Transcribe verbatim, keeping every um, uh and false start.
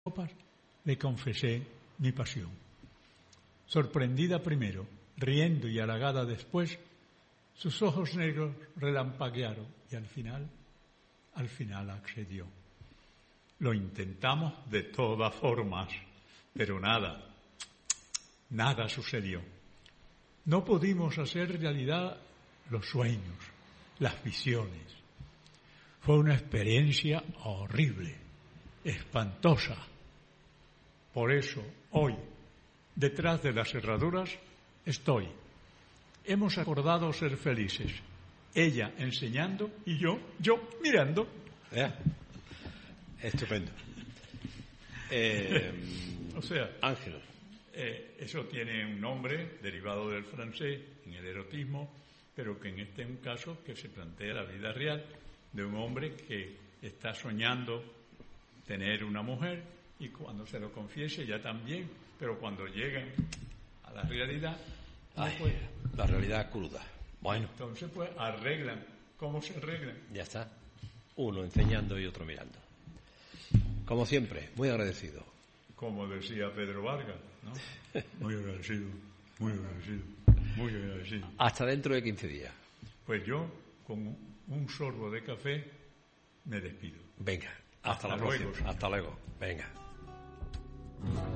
copas, le confesé mi pasión. Sorprendida primero, riendo y halagada después, sus ojos negros relampaguearon y al final, al final accedió. Lo intentamos de todas formas, pero nada, nada sucedió. No pudimos hacer realidad los sueños, las visiones. Fue una experiencia horrible, espantosa. Por eso, hoy, detrás de las cerraduras, estoy. Hemos acordado ser felices. Ella enseñando y yo, yo mirando. ¿Eh? Estupendo. Eh, o sea, Ángel. Eh, eso tiene un nombre derivado del francés en el erotismo, pero que en este es un caso que se plantea la vida real de un hombre que está soñando tener una mujer y cuando se lo confiese ya también, pero cuando llegan a la realidad, no Ay, puede. La realidad cruda. Bueno. Entonces, pues, arreglan. ¿Cómo se arreglan? Ya está. Uno enseñando y otro mirando. Como siempre, muy agradecido. Como decía Pedro Vargas, ¿no? Muy agradecido, muy agradecido, muy agradecido. Hasta dentro de quince días. Pues yo, con un sorbo de café, me despido. Venga, hasta, hasta la próxima. Hasta luego. Venga.